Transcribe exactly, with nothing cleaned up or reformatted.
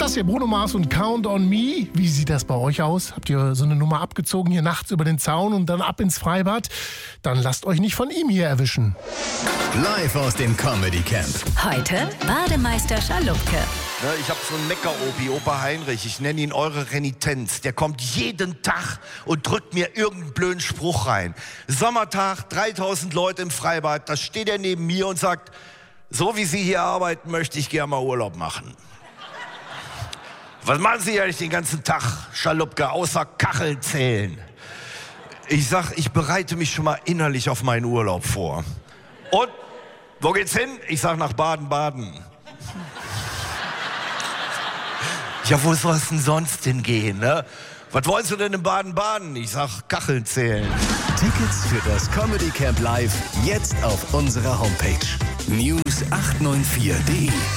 das hier, Bruno Mars und Count on Me. Wie sieht das bei euch aus? Habt ihr so eine Nummer abgezogen hier nachts über den Zaun und dann ab ins Freibad? Dann lasst euch nicht von ihm hier erwischen. Live aus dem Comedy Camp. Heute Bademeister Schalupke. Ne, ich habe so einen Mecker-Opi, Opa Heinrich, ich nenne ihn eure Renitenz. Der kommt jeden Tag und drückt mir irgendeinen blöden Spruch rein. Sommertag, dreitausend Leute im Freibad, da steht er neben mir und sagt, so wie Sie hier arbeiten, möchte ich gerne mal Urlaub machen. Was machen Sie eigentlich den ganzen Tag, Schalupke, außer Kacheln zählen? Ich sag, ich bereite mich schon mal innerlich auf meinen Urlaub vor. Und, wo geht's hin? Ich sag, nach Baden-Baden. Ja, wo soll es denn sonst hingehen, ne? Was wollen Sie denn in Baden-Baden? Ich sag, Kacheln zählen. Tickets für das Comedy Camp Live jetzt auf unserer Homepage news acht neun vier punkt de.